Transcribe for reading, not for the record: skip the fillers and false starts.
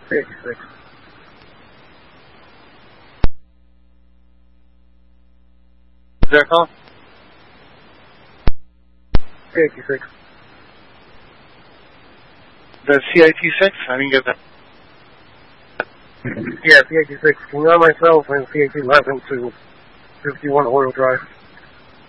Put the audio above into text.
C86. Is there a call? C86. The CIT6? I didn't get that. Yeah, C86. Can you run myself and C11 to 51 Oil Drive?